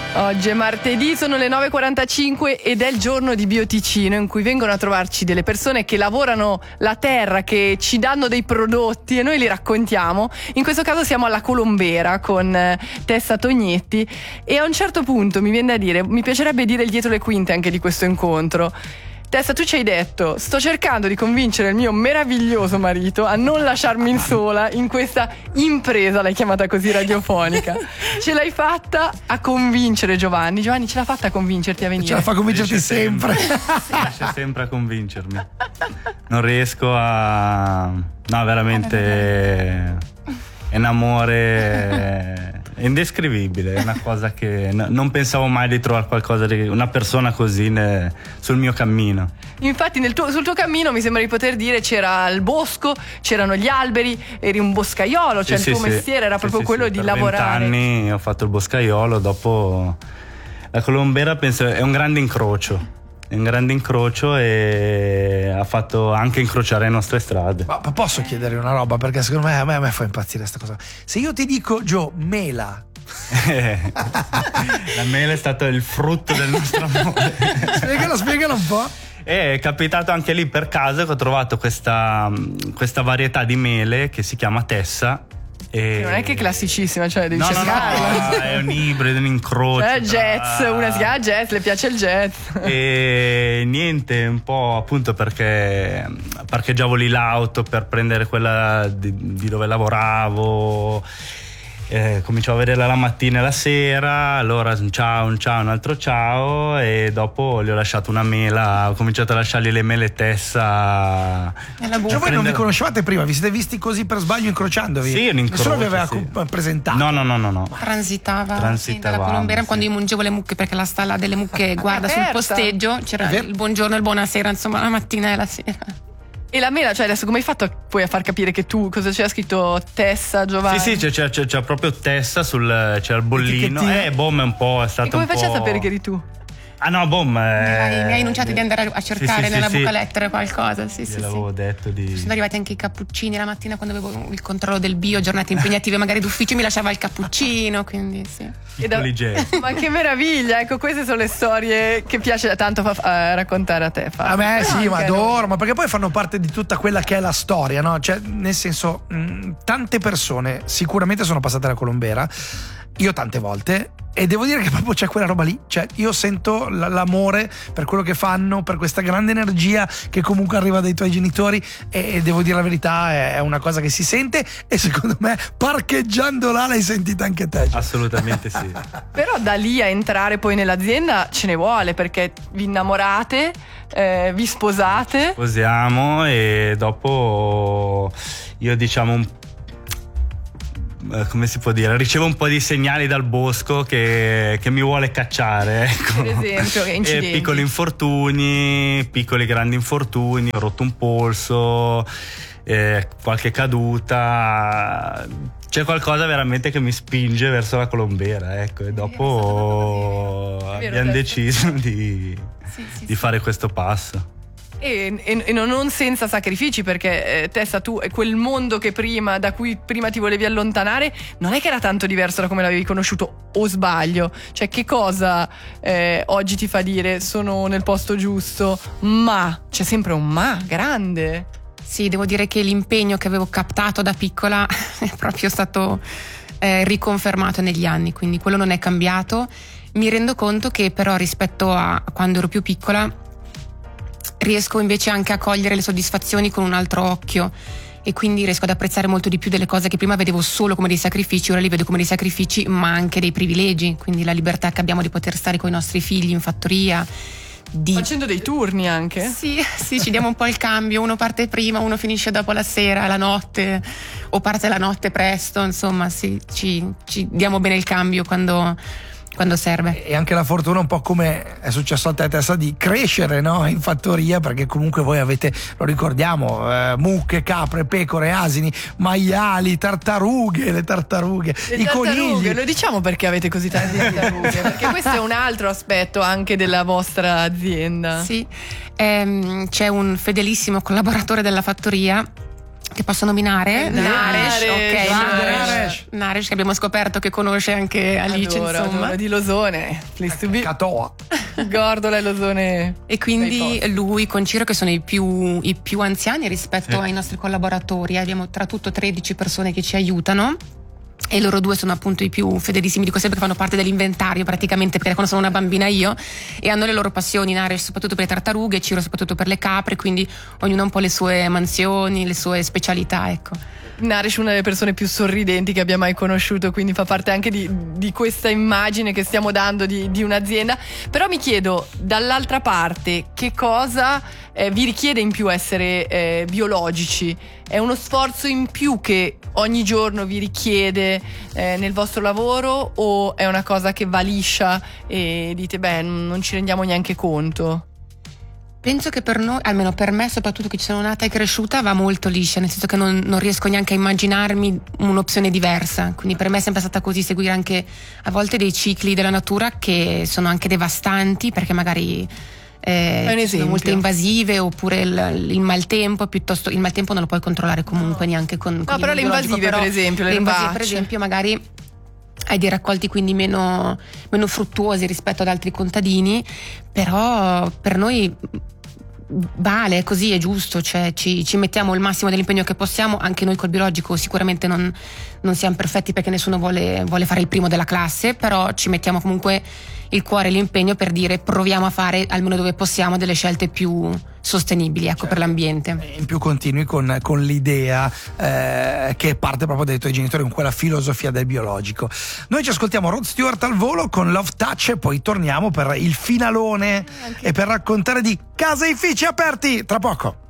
Oggi è martedì, sono le 9.45 ed è il giorno di Bioticino, in cui vengono a trovarci delle persone che lavorano la terra, che ci danno dei prodotti e noi li raccontiamo. In questo caso siamo alla Colombera con Tessa Tognetti e a un certo punto mi viene da dire, mi piacerebbe dire il dietro le quinte anche di questo incontro. Tessa, tu ci hai detto: sto cercando di convincere il mio meraviglioso marito a non lasciarmi sola in questa impresa, l'hai chiamata così, radiofonica. Ce l'hai fatta a convincere Giovanni. Giovanni, ce l'ha fatta a convincerti a venire? Ce la fa convincerti sempre. Riesce sempre a convincermi. Non riesco a... No, veramente è un amore indescrivibile, è una cosa che non pensavo mai di trovare qualcosa di una persona così sul mio cammino. Infatti sul tuo cammino mi sembra di poter dire c'era il bosco, c'erano gli alberi, eri un boscaiolo, cioè il tuo mestiere era proprio quello di lavorare. Per 20 anni ho fatto il boscaiolo, dopo la Colombera penso è un grande incrocio. È un grande incrocio e ha fatto anche incrociare le nostre strade. Ma posso chiedere una roba? Perché secondo me a me fa impazzire questa cosa. Se io ti dico, Gio, mela. La mela è stato il frutto del nostro amore. Spiegalo un po'. È capitato anche lì per caso che ho trovato questa varietà di mele che si chiama Tessa. Che non è che è classicissima, cioè devi cercarla. No, è un ibrido, un incrocio. Jazz, una si chiama Jazz, le piace il jazz. E niente, un po' appunto perché parcheggiavo lì l'auto per prendere quella di dove lavoravo. Cominciavo a vederla la mattina e la sera, allora un ciao, un altro ciao, e dopo gli ho lasciato una mela, ho cominciato a lasciargli le mele Tessa. Cioè voi non vi conoscevate prima, vi siete visti così per sbaglio incrociandovi? Sì, un incrocio. Nessuno vi aveva presentato? No. Transitava dalla Colombera, quando io mungevo le mucche, perché la stalla delle mucche guarda sul posteggio, c'era il buongiorno e il buonasera, insomma, la mattina e la sera. E la mela, cioè adesso come hai fatto poi a far capire che tu, cosa c'era scritto Tessa, Giovanni? Sì, c'è proprio Tessa c'è il bollino. Bom è un po', è stato e come un po'. faccio a sapere che eri tu? Ah no, Bom. Mi hai annunciato di andare a cercare nella buca lettera qualcosa. Sì. L'avevo detto di. Sono arrivati anche i cappuccini la mattina quando avevo il controllo del bio, giornate impegnative magari d'ufficio, mi lasciava il cappuccino, quindi sì. Ma che meraviglia, ecco, queste sono le storie che piace tanto raccontare a te. A me sì, ma adoro, ma perché poi fanno parte di tutta quella che è la storia, no? Cioè, nel senso, tante persone sicuramente sono passate alla Colombera, io tante volte, e devo dire che proprio c'è quella roba lì, cioè io sento l'amore per quello che fanno, per questa grande energia che comunque arriva dai tuoi genitori, e devo dire la verità, è una cosa che si sente, e secondo me parcheggiando là l'hai sentita anche te. Assolutamente sì. Però da lì a entrare poi nell'azienda ce ne vuole, perché vi innamorate, vi sposate. Sposiamo e dopo io come si può dire, ricevo un po' di segnali dal bosco che mi vuole cacciare, ecco. Per esempio, incidenti. Piccoli infortuni, piccoli grandi infortuni, ho rotto un polso, qualche caduta, c'è qualcosa veramente che mi spinge verso la Colombera, ecco, e dopo abbiamo deciso di fare questo passo. E non senza sacrifici, perché Tessa, tu, quel mondo da cui prima ti volevi allontanare, non è che era tanto diverso da come l'avevi conosciuto, o sbaglio? Cioè, che cosa oggi ti fa dire sono nel posto giusto? Ma c'è sempre un ma grande. Sì, devo dire che l'impegno che avevo captato da piccola è proprio stato riconfermato negli anni, quindi quello non è cambiato. Mi rendo conto che però rispetto a quando ero più piccola riesco invece anche a cogliere le soddisfazioni con un altro occhio, e quindi riesco ad apprezzare molto di più delle cose che prima vedevo solo come dei sacrifici, ora li vedo come dei sacrifici ma anche dei privilegi, quindi la libertà che abbiamo di poter stare con i nostri figli in fattoria, facendo dei turni anche. Sì, ci diamo un po' il cambio, uno parte prima, uno finisce dopo la sera, la notte, o parte la notte presto, insomma sì, ci diamo bene il cambio quando serve. E anche la fortuna, un po' come è successo a te, Tessa, di crescere, no? In fattoria, perché comunque voi avete, lo ricordiamo, mucche, capre, pecore, asini, maiali, le tartarughe, i conigli. Lo diciamo perché avete così tante tartarughe, perché questo è un altro aspetto anche della vostra azienda. Sì, c'è un fedelissimo collaboratore della fattoria che posso nominare? Naresh. Naresh, che abbiamo scoperto che conosce anche Alice, insomma. Di Losone, please to be. Catoa. Gordola e Losone. E quindi lui con Ciro, che sono i più anziani rispetto Sì. ai nostri collaboratori, abbiamo tra tutto 13 persone che ci aiutano. E loro due sono appunto i più fedelissimi, dico sempre che fanno parte dell'inventario praticamente, perché quando sono una bambina io, e hanno le loro passioni. Naresh soprattutto per le tartarughe, Ciro soprattutto per le capre, quindi ognuno ha un po' le sue mansioni, le sue specialità, ecco. Naresh è una delle persone più sorridenti che abbia mai conosciuto, quindi fa parte anche di questa immagine che stiamo dando di un'azienda. Però mi chiedo, dall'altra parte, che cosa vi richiede in più essere biologici? È uno sforzo in più che ogni giorno vi richiede nel vostro lavoro, o è una cosa che va liscia e dite beh, non ci rendiamo neanche conto? Penso che per noi, almeno per me soprattutto che ci sono nata e cresciuta, va molto liscia, nel senso che non riesco neanche a immaginarmi un'opzione diversa. Quindi per me è sempre stata così, seguire anche a volte dei cicli della natura che sono anche devastanti, perché magari sono molto invasive, oppure il maltempo, piuttosto il maltempo non lo puoi controllare comunque neanche con però le invasive, per esempio, le invasive, erbacce. per esempio, magari hai dei raccolti quindi meno fruttuosi rispetto ad altri contadini, però per noi vale, così è giusto, cioè ci mettiamo il massimo dell'impegno che possiamo. Anche noi col biologico sicuramente non siamo perfetti, perché nessuno vuole fare il primo della classe, però ci mettiamo comunque il cuore e l'impegno per dire proviamo a fare almeno dove possiamo delle scelte più sostenibili, ecco, per l'ambiente. In più continui con l'idea che parte proprio dai tuoi genitori, con quella filosofia del biologico. Noi ci ascoltiamo Rod Stewart al volo con Love Touch e poi torniamo per il finalone e per raccontare di Caseifici Aperti tra poco.